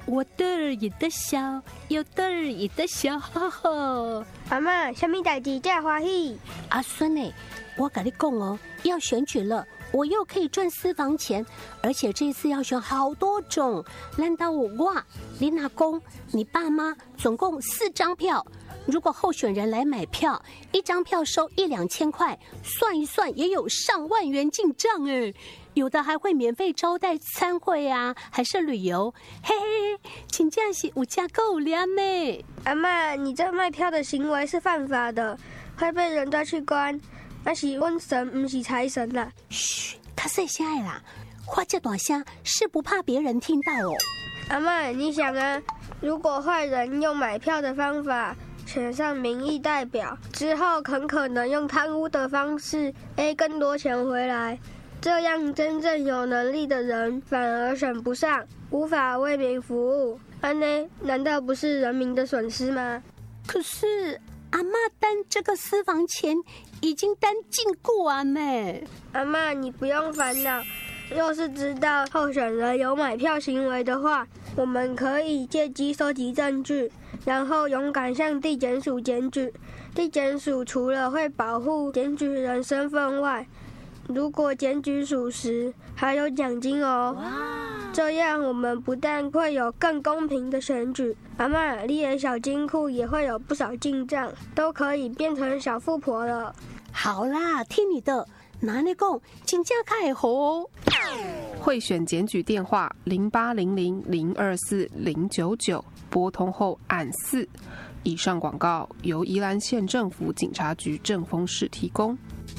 我得意的笑，又得意的笑。 阿嬷，什么代志这欢喜？ 阿孙呢？我跟你讲哦，要选举了，我又可以赚私房钱，而且这次要选好多种。难道我、你阿公、你爸妈总共4张票？如果候选人来买票，一张票收1-2千块，算一算也有上万元进账哎。有的还会免费招待参会啊，还是旅游，嘿嘿，真正是有加够量呢。 阿嬷，你这卖票的行为是犯法的，会被人抓去关。那是瘟神，不是财神啦。 嘘，较细声的啦，话这大声是不怕别人听到哦。 阿嬷，你想啊，如果坏人用买票的方法选上民意代表之后，很可能用贪污的方式更多钱回来，这样真正有能力的人反而选不上，无法为民服务，难道不是人民的损失吗？ 可是阿嬷担这个私房钱已经担尽过啊呢。 阿嬷，你不用烦恼，若是知道候选人有买票行为的话，我们可以借机收集证据，然后勇敢向地检署检举。地检署除了会保护检举人身份外，如果检举属实，还有奖金哦。这样我们不但会有更公平的选举，阿嬷，你的小金库也会有不少进账，都可以变成小富婆了。 好啦，听你的，拿你讲，真正开好。 贿选检举电话0800024099，拨通后按4。以上广告由宜兰县政府警察局正丰市提供。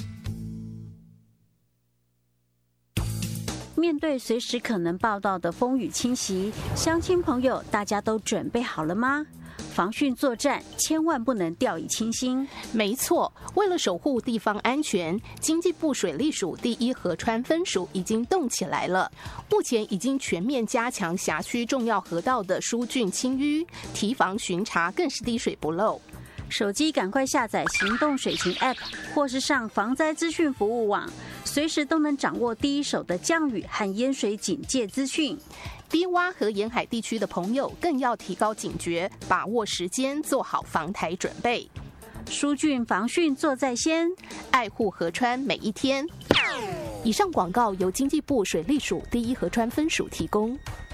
面对随时可能报道的风雨侵袭，乡亲朋友，大家都准备好了吗？防汛作战千万不能掉以轻心。 没错，为了守护地方安全，经济部水利署第1河川分署已经动起来了。目前已经全面加强辖区重要河道的疏浚清淤，提防巡查更是滴水不漏。 手机赶快下载行动水情 App， 或是上防灾资讯服务网，随时都能掌握第一手的降雨和淹水警戒资讯。 低洼和沿海地区的朋友更要提高警觉，把握时间，做好防台准备。 疏浚防汛做在先， 爱护河川每一天。以上广告由经济部水利署第1河川分署提供。